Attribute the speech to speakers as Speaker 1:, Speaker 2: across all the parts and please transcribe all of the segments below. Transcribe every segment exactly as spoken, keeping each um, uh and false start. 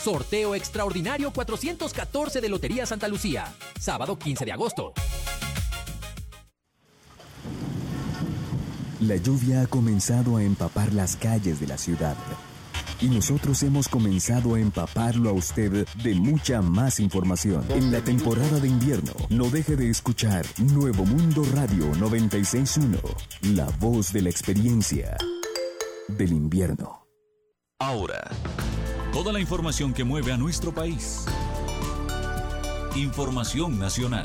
Speaker 1: Sorteo extraordinario cuatrocientos catorce de Lotería Santa Lucía. Sábado quince de agosto.
Speaker 2: La lluvia ha comenzado a empapar las calles de la ciudad. Y nosotros hemos comenzado a empaparlo a usted de mucha más información. En la temporada de invierno, no deje de escuchar Nuevo Mundo Radio noventa y seis punto uno. La voz de la experiencia del invierno.
Speaker 3: Ahora, toda la información que mueve a nuestro país. Información nacional.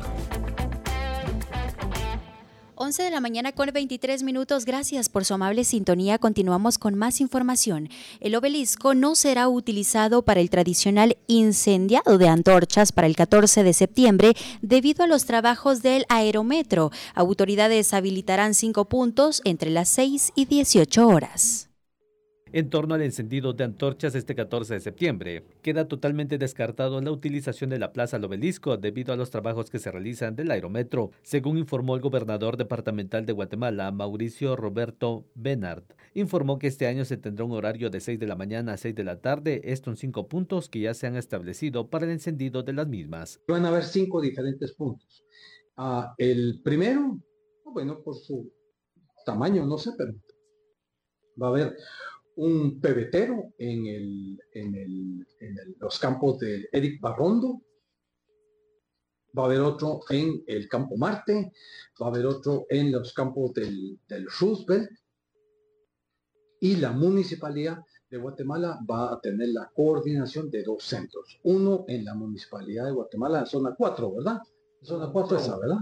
Speaker 4: once de la mañana con veintitrés minutos. Gracias por su amable sintonía. Continuamos con más información. El obelisco no será utilizado para el tradicional incendiado de antorchas para el catorce de septiembre debido a los trabajos del aerometro. Autoridades habilitarán cinco puntos entre las seis y dieciocho horas.
Speaker 5: En torno al encendido de antorchas este catorce de septiembre, queda totalmente descartado la utilización de la Plaza del Obelisco debido a los trabajos que se realizan del aerometro, según informó el gobernador departamental de Guatemala, Mauricio Roberto Benard. Informó que este año se tendrá un horario de seis de la mañana a seis de la tarde, esto en cinco puntos que ya se han establecido para el encendido de las mismas.
Speaker 6: Van a haber cinco diferentes puntos. Uh, el primero, bueno, por su tamaño, no sé, pero va a haber un pebetero en, el, en, el, en el, los campos de Eric Barrondo, va a haber otro en el campo Marte, va a haber otro en los campos del, del Roosevelt, y la Municipalidad de Guatemala va a tener la coordinación de dos centros, uno en la Municipalidad de Guatemala, en zona cuatro, ¿verdad? Zona cuatro esa, ¿verdad?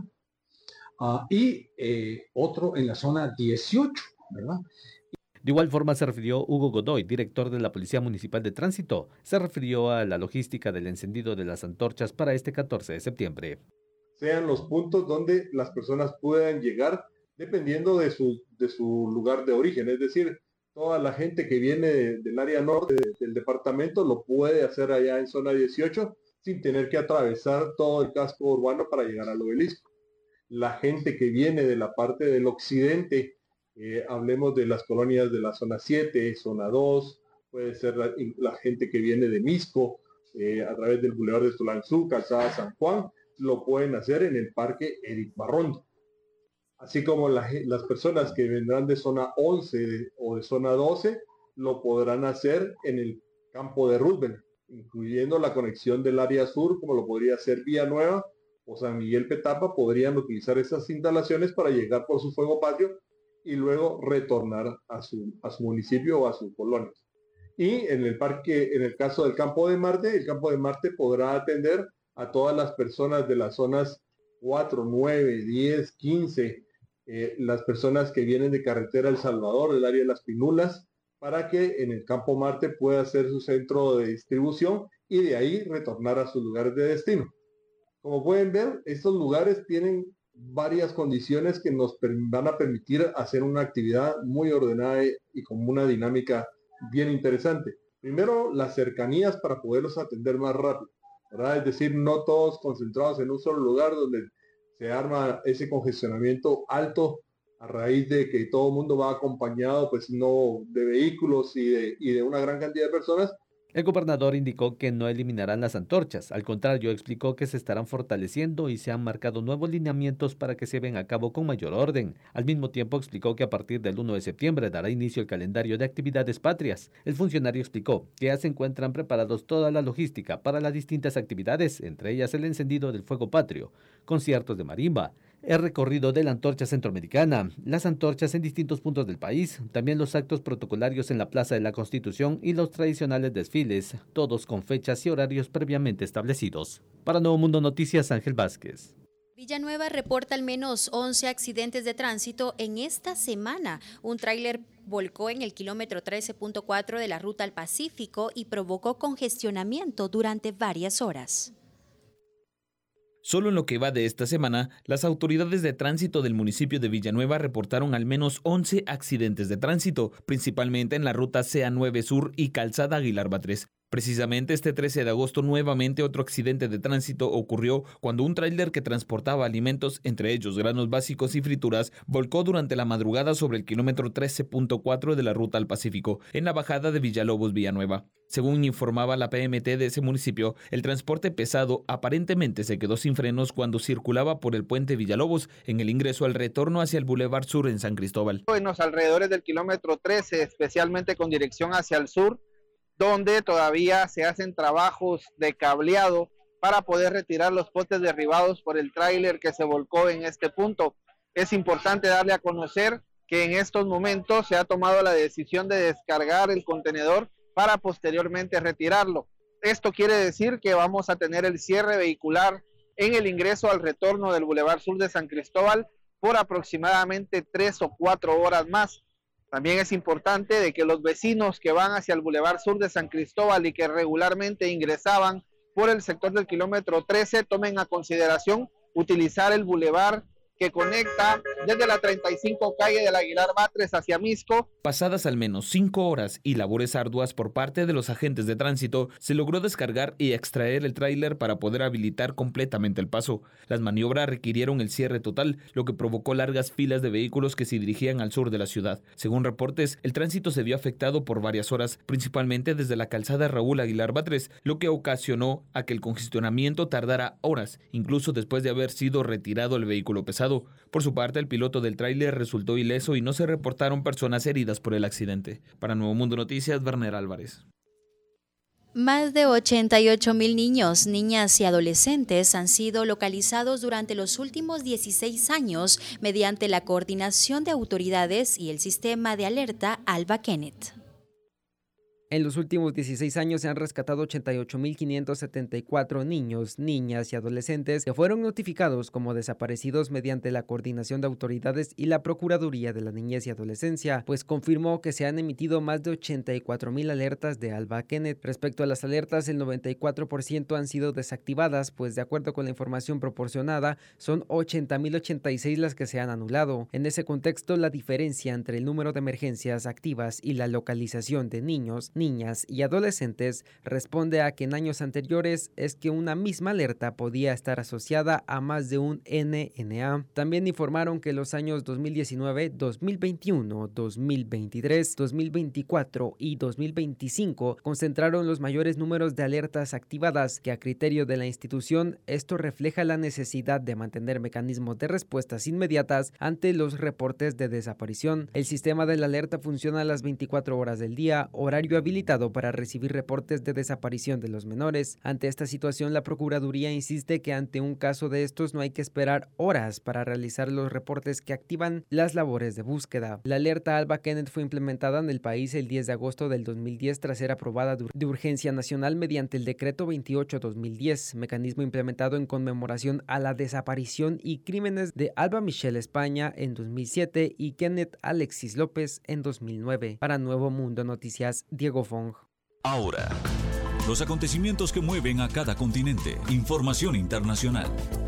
Speaker 6: Uh, y eh, otro en la zona dieciocho, ¿verdad?
Speaker 5: De igual forma se refirió Hugo Godoy, director de la Policía Municipal de Tránsito, se refirió a la logística del encendido de las antorchas para este catorce de septiembre.
Speaker 7: Sean los puntos donde las personas puedan llegar dependiendo de su, de su lugar de origen, es decir, toda la gente que viene de, del área norte de, del departamento lo puede hacer allá en zona dieciocho sin tener que atravesar todo el casco urbano para llegar al obelisco. La gente que viene de la parte del occidente, Eh, hablemos de las colonias de la zona siete, zona dos, puede ser la, la gente que viene de Misco, eh, a través del Boulevard de Tulanzú, Calzada San Juan, lo pueden hacer en el Parque Eric Barrondo. Así como la, las personas que vendrán de zona once de, o de zona doce, lo podrán hacer en el campo de Roosevelt, incluyendo la conexión del área sur, como lo podría hacer Villanueva o San Miguel Petapa, podrían utilizar esas instalaciones para llegar por su fuego patrio y luego retornar a su, a su municipio o a su colonia. Y en el parque, en el caso del Campo de Marte, el Campo de Marte podrá atender a todas las personas de las zonas cuatro, nueve, diez, quince, eh, las personas que vienen de Carretera El Salvador, del área de Las Pinulas, para que en el Campo Marte pueda ser su centro de distribución y de ahí retornar a sus lugares de destino. Como pueden ver, estos lugares tienen varias condiciones que nos van a permitir hacer una actividad muy ordenada y con una dinámica bien interesante. Primero, las cercanías para poderlos atender más rápido, ¿verdad? Es decir, no todos concentrados en un solo lugar donde se arma ese congestionamiento alto a raíz de que todo el mundo va acompañado, pues no de vehículos y de, y de una gran cantidad de personas.
Speaker 5: El gobernador indicó que no eliminarán las antorchas, al contrario, explicó que se estarán fortaleciendo y se han marcado nuevos lineamientos para que se lleven a cabo con mayor orden. Al mismo tiempo explicó que a partir del primero de septiembre dará inicio el calendario de actividades patrias. El funcionario explicó que ya se encuentran preparados toda la logística para las distintas actividades, entre ellas el encendido del fuego patrio, conciertos de marimba, el recorrido de la antorcha centroamericana, las antorchas en distintos puntos del país, también los actos protocolarios en la Plaza de la Constitución y los tradicionales desfiles, todos con fechas y horarios previamente establecidos. Para Nuevo Mundo Noticias, Ángel Vázquez.
Speaker 4: Villanueva reporta al menos once accidentes de tránsito en esta semana. Un tráiler volcó en el kilómetro trece punto cuatro de la ruta al Pacífico y provocó congestionamiento durante varias horas.
Speaker 8: Solo en lo que va de esta semana, las autoridades de tránsito del municipio de Villanueva reportaron al menos once accidentes de tránsito, principalmente en la ruta C A nueve Sur y Calzada Aguilar Batres. Precisamente este trece de agosto nuevamente otro accidente de tránsito ocurrió cuando un tráiler que transportaba alimentos, entre ellos granos básicos y frituras, volcó durante la madrugada sobre el kilómetro trece punto cuatro de la ruta al Pacífico, en la bajada de Villalobos, Villanueva. Según informaba la P M T de ese municipio, el transporte pesado aparentemente se quedó sin frenos cuando circulaba por el puente Villalobos en el ingreso al retorno hacia el Boulevard Sur en San Cristóbal.
Speaker 9: En los alrededores del kilómetro trece, especialmente con dirección hacia el sur, donde todavía se hacen trabajos de cableado para poder retirar los postes derribados por el tráiler que se volcó en este punto. Es importante darle a conocer que en estos momentos se ha tomado la decisión de descargar el contenedor para posteriormente retirarlo. Esto quiere decir que vamos a tener el cierre vehicular en el ingreso al retorno del Boulevard Sur de San Cristóbal por aproximadamente tres o cuatro horas más. También es importante de que los vecinos que van hacia el Boulevard Sur de San Cristóbal y que regularmente ingresaban por el sector del kilómetro trece tomen a consideración utilizar el bulevar que conecta desde la treinta y cinco calle del Aguilar Batres hacia Misco.
Speaker 8: Pasadas al menos cinco horas y labores arduas por parte de los agentes de tránsito, se logró descargar y extraer el tráiler para poder habilitar completamente el paso. Las maniobras requirieron el cierre total, lo que provocó largas filas de vehículos que se dirigían al sur de la ciudad. Según reportes, el tránsito se vio afectado por varias horas, principalmente desde la calzada Raúl Aguilar Batres, lo que ocasionó a que el congestionamiento tardara horas, incluso después de haber sido retirado el vehículo pesado. Por su parte, el piloto del tráiler resultó ileso y no se reportaron personas heridas por el accidente. Para Nuevo Mundo Noticias, Werner Álvarez.
Speaker 4: Más de ochenta y ocho mil niños, niñas y adolescentes han sido localizados durante los últimos dieciséis años mediante la coordinación de autoridades y el sistema de alerta Alba Kenneth.
Speaker 10: En los últimos dieciséis años se han rescatado ochenta y ocho mil quinientos setenta y cuatro niños, niñas y adolescentes que fueron notificados como desaparecidos mediante la coordinación de autoridades y la Procuraduría de la Niñez y Adolescencia, pues confirmó que se han emitido más de ochenta y cuatro mil alertas de Alba Kenneth. Respecto a las alertas, el noventa y cuatro por ciento han sido desactivadas, pues de acuerdo con la información proporcionada, son ochenta mil ochenta y seis las que se han anulado. En ese contexto, la diferencia entre el número de emergencias activas y la localización de niños, niñas y adolescentes responde a que en años anteriores es que una misma alerta podía estar asociada a más de un N N A. También informaron que los años dos mil diecinueve, dos mil veintiuno, dos mil veintitrés, dos mil veinticuatro y dos mil veinticinco concentraron los mayores números de alertas activadas, que a criterio de la institución esto refleja la necesidad de mantener mecanismos de respuestas inmediatas ante los reportes de desaparición. El sistema de la alerta funciona a las veinticuatro horas del día, horario habilitado para recibir reportes de desaparición de los menores. Ante esta situación, la Procuraduría insiste que ante un caso de estos no hay que esperar horas para realizar los reportes que activan las labores de búsqueda. La alerta Alba Kenneth fue implementada en el país el diez de agosto del dos mil diez tras ser aprobada de urgencia nacional mediante el decreto veintiocho guion dos mil diez, mecanismo implementado en conmemoración a la desaparición y crímenes de Alba Michelle España en dos mil siete y Kenneth Alexis López en dos mil nueve. Para Nuevo Mundo Noticias, Diego Fong.
Speaker 3: Ahora, los acontecimientos que mueven a cada continente. Información internacional.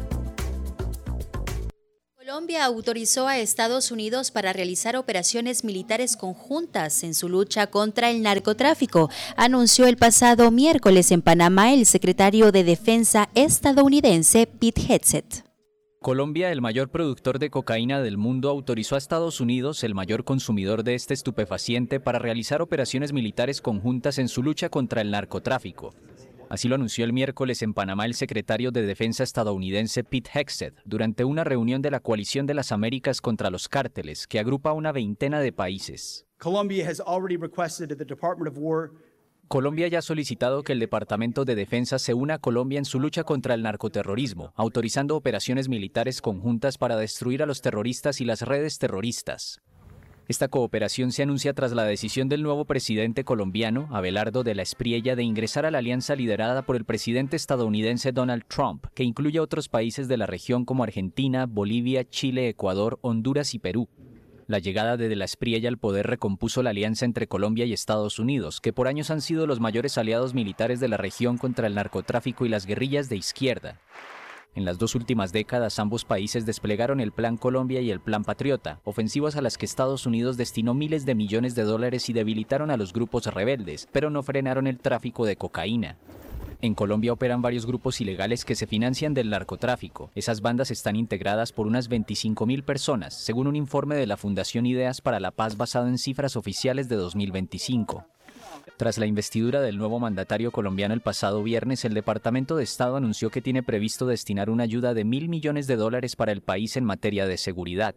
Speaker 4: Colombia autorizó a Estados Unidos para realizar operaciones militares conjuntas en su lucha contra el narcotráfico, anunció el pasado miércoles en Panamá el secretario de Defensa estadounidense Pete Hegseth.
Speaker 11: Colombia, el mayor productor de cocaína del mundo, autorizó a Estados Unidos, el mayor consumidor de este estupefaciente, para realizar operaciones militares conjuntas en su lucha contra el narcotráfico. Así lo anunció el miércoles en Panamá el secretario de Defensa estadounidense Pete Hegseth durante una reunión de la Coalición de las Américas contra los Cárteles, que agrupa a una veintena de países.
Speaker 12: Colombia has already requested that the Department of War
Speaker 11: Colombia ya ha solicitado que el Departamento de Defensa se una a Colombia en su lucha contra el narcoterrorismo, autorizando operaciones militares conjuntas para destruir a los terroristas y las redes terroristas. Esta cooperación se anuncia tras la decisión del nuevo presidente colombiano, Abelardo de la Espriella, de ingresar a la alianza liderada por el presidente estadounidense Donald Trump, que incluye a otros países de la región como Argentina, Bolivia, Chile, Ecuador, Honduras y Perú. La llegada de De la Espriella al poder recompuso la alianza entre Colombia y Estados Unidos, que por años han sido los mayores aliados militares de la región contra el narcotráfico y las guerrillas de izquierda. En las dos últimas décadas, ambos países desplegaron el Plan Colombia y el Plan Patriota, ofensivas a las que Estados Unidos destinó miles de millones de dólares y debilitaron a los grupos rebeldes, pero no frenaron el tráfico de cocaína. En Colombia operan varios grupos ilegales que se financian del narcotráfico. Esas bandas están integradas por unas veinticinco mil personas, según un informe de la Fundación Ideas para la Paz basado en cifras oficiales de dos mil veinticinco. Tras la investidura del nuevo mandatario colombiano el pasado viernes, el Departamento de Estado anunció que tiene previsto destinar una ayuda de mil millones de dólares para el país en materia de seguridad.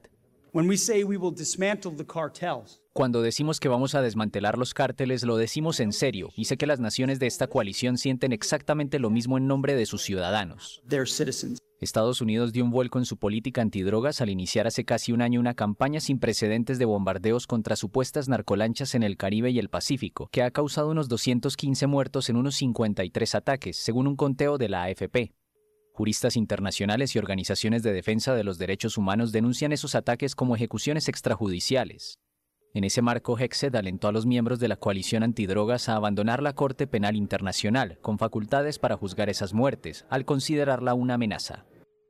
Speaker 11: Cuando decimos que vamos a desmantelar los cárteles, lo decimos en serio, y sé que las naciones de esta coalición sienten exactamente lo mismo en nombre de sus ciudadanos. Estados Unidos dio un vuelco en su política antidrogas al iniciar hace casi un año una campaña sin precedentes de bombardeos contra supuestas narcolanchas en el Caribe y el Pacífico, que ha causado unos doscientos quince muertos en unos cincuenta y tres ataques, según un conteo de la A F P. Juristas internacionales y organizaciones de defensa de los derechos humanos denuncian esos ataques como ejecuciones extrajudiciales. En ese marco, Hexed alentó a los miembros de la coalición antidrogas a abandonar la Corte Penal Internacional, con facultades para juzgar esas muertes, al considerarla una amenaza.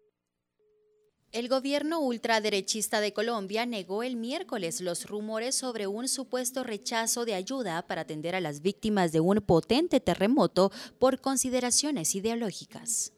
Speaker 4: El gobierno ultraderechista de Colombia negó el miércoles los rumores sobre un supuesto rechazo de ayuda para atender a las víctimas de un potente terremoto por consideraciones ideológicas.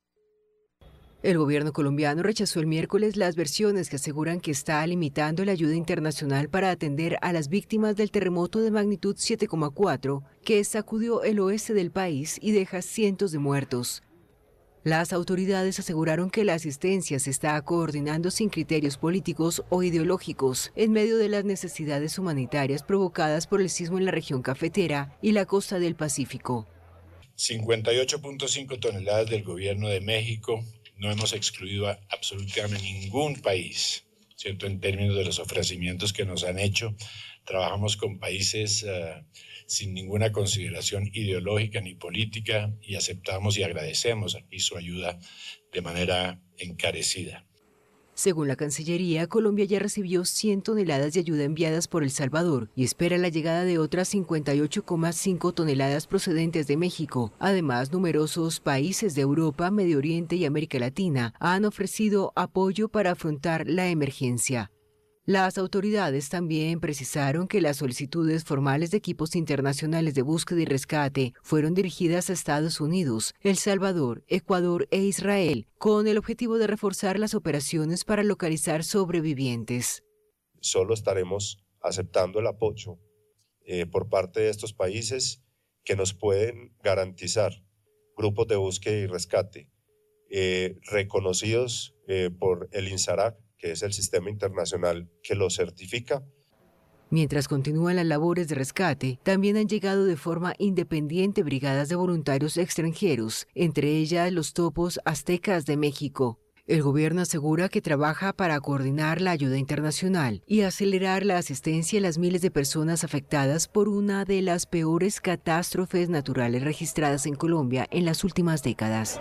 Speaker 13: El gobierno colombiano rechazó el miércoles las versiones que aseguran que está limitando la ayuda internacional para atender a las víctimas del terremoto de magnitud siete coma cuatro que sacudió el oeste del país y deja cientos de muertos. Las autoridades aseguraron que la asistencia se está coordinando sin criterios políticos o ideológicos en medio de las necesidades humanitarias provocadas por el sismo en la región cafetera y la costa del Pacífico.
Speaker 14: cincuenta y ocho punto cinco toneladas del gobierno de México. No hemos excluido a absolutamente ningún país, ¿cierto? En términos de los ofrecimientos que nos han hecho. Trabajamos con países uh, sin ninguna consideración ideológica ni política y aceptamos y agradecemos aquí su ayuda de manera encarecida.
Speaker 13: Según la Cancillería, Colombia ya recibió cien toneladas de ayuda enviadas por El Salvador y espera la llegada de otras cincuenta y ocho coma cinco toneladas procedentes de México. Además, numerosos países de Europa, Medio Oriente y América Latina han ofrecido apoyo para afrontar la emergencia. Las autoridades también precisaron que las solicitudes formales de equipos internacionales de búsqueda y rescate fueron dirigidas a Estados Unidos, El Salvador, Ecuador e Israel, con el objetivo de reforzar las operaciones para localizar sobrevivientes.
Speaker 15: Solo estaremos aceptando el apoyo eh, por parte de estos países que nos pueden garantizar grupos de búsqueda y rescate eh, reconocidos eh, por el INSARAC, que es el sistema internacional que lo certifica.
Speaker 13: Mientras continúan las labores de rescate, también han llegado de forma independiente brigadas de voluntarios extranjeros, entre ellas los Topos Aztecas de México. El gobierno asegura que trabaja para coordinar la ayuda internacional y acelerar la asistencia a las miles de personas afectadas por una de las peores catástrofes naturales registradas en Colombia en las últimas décadas.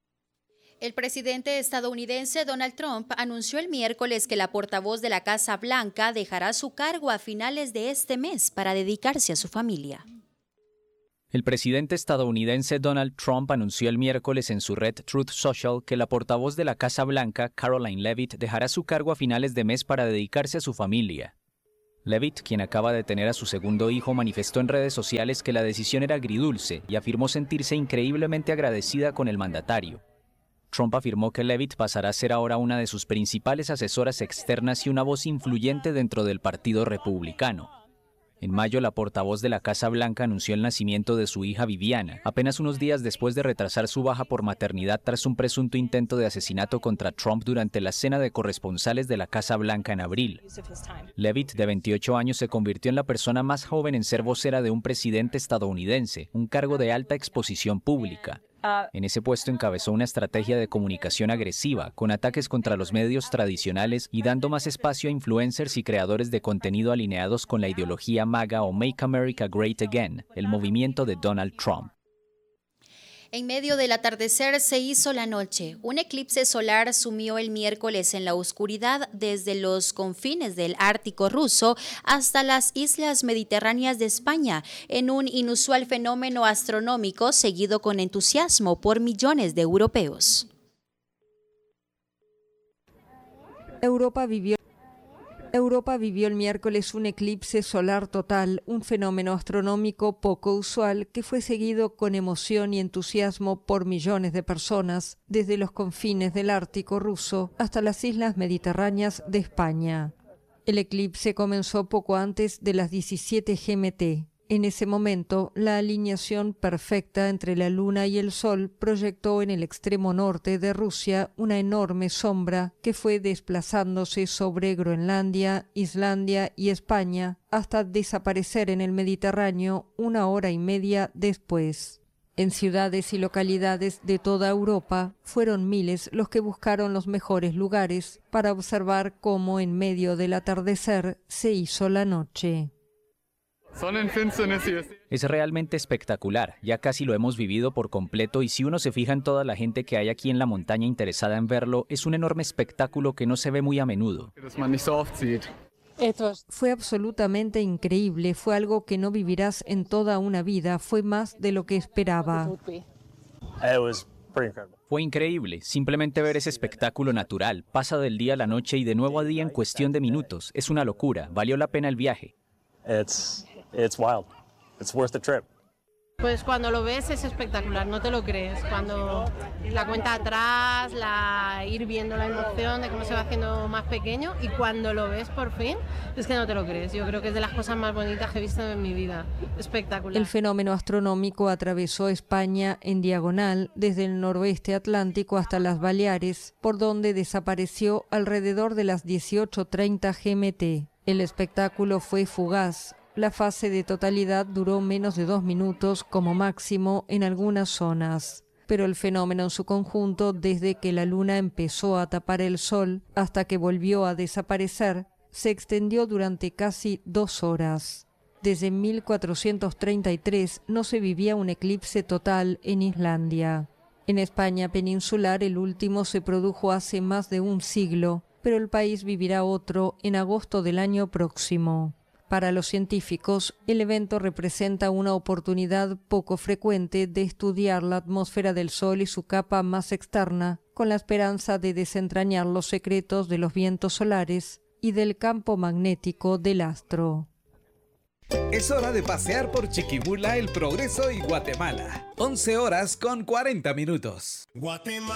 Speaker 4: El presidente estadounidense Donald Trump anunció el miércoles que la portavoz de la Casa Blanca dejará su cargo a finales de este mes para dedicarse a su familia.
Speaker 11: El presidente estadounidense Donald Trump anunció el miércoles en su red Truth Social que la portavoz de la Casa Blanca, Caroline Leavitt, dejará su cargo a finales de mes para dedicarse a su familia. Leavitt, quien acaba de tener a su segundo hijo, manifestó en redes sociales que la decisión era agridulce y afirmó sentirse increíblemente agradecida con el mandatario. Trump afirmó que Leavitt pasará a ser ahora una de sus principales asesoras externas y una voz influyente dentro del Partido Republicano. En mayo, la portavoz de la Casa Blanca anunció el nacimiento de su hija Viviana, apenas unos días después de retrasar su baja por maternidad tras un presunto intento de asesinato contra Trump durante la cena de corresponsales de la Casa Blanca en abril. Leavitt, de veintiocho años, se convirtió en la persona más joven en ser vocera de un presidente estadounidense, un cargo de alta exposición pública. En ese puesto encabezó una estrategia de comunicación agresiva, con ataques contra los medios tradicionales y dando más espacio a influencers y creadores de contenido alineados con la ideología MAGA o Make America Great Again, el movimiento de Donald Trump.
Speaker 4: En medio del atardecer se hizo la noche. Un eclipse solar sumió el miércoles en la oscuridad desde los confines del Ártico ruso hasta las islas mediterráneas de España, en un inusual fenómeno astronómico seguido con entusiasmo por millones de europeos.
Speaker 16: Europa vivió Europa vivió el miércoles un eclipse solar total, un fenómeno astronómico poco usual que fue seguido con emoción y entusiasmo por millones de personas, desde los confines del Ártico ruso hasta las islas mediterráneas de España. El eclipse comenzó poco antes de las diecisiete G M T. En ese momento, la alineación perfecta entre la Luna y el Sol proyectó en el extremo norte de Rusia una enorme sombra que fue desplazándose sobre Groenlandia, Islandia y España hasta desaparecer en el Mediterráneo una hora y media después. En ciudades y localidades de toda Europa, fueron miles los que buscaron los mejores lugares para observar cómo en medio del atardecer se hizo la noche.
Speaker 11: Es realmente espectacular, ya casi lo hemos vivido por completo y si uno se fija en toda la gente que hay aquí en la montaña interesada en verlo, es un enorme espectáculo que no se ve muy a menudo.
Speaker 16: Fue absolutamente increíble, fue algo que no vivirás en toda una vida, fue más de lo que esperaba.
Speaker 11: Fue increíble, simplemente ver ese espectáculo natural, pasa del día a la noche y de nuevo a día en cuestión de minutos, es una locura, valió la pena el viaje.
Speaker 17: It's, it's wild. It's worth the trip.
Speaker 18: Pues cuando lo ves es espectacular, no te lo crees. Cuando la cuenta atrás, la ir viendo la emoción de cómo se va haciendo más pequeño y cuando lo ves por fin, es que no te lo crees. Yo creo que es de las cosas más bonitas que he visto en mi vida. Espectacular.
Speaker 16: El fenómeno astronómico atravesó España en diagonal desde el noroeste atlántico hasta las Baleares, por donde desapareció alrededor de las dieciocho treinta G M T. El espectáculo fue fugaz. La fase de totalidad duró menos de dos minutos como máximo en algunas zonas. Pero el fenómeno en su conjunto, desde que la luna empezó a tapar el sol hasta que volvió a desaparecer, se extendió durante casi dos horas. Desde mil cuatrocientos treinta y tres no se vivía un eclipse total en Islandia. En España peninsular el último se produjo hace más de un siglo, pero el país vivirá otro en agosto del año próximo. Para los científicos, el evento representa una oportunidad poco frecuente de estudiar la atmósfera del Sol y su capa más externa, con la esperanza de desentrañar los secretos de los vientos solares y del campo magnético del astro.
Speaker 19: Es hora de pasear por Chiquimula, El Progreso y Guatemala. once horas con cuarenta minutos. Guatemala.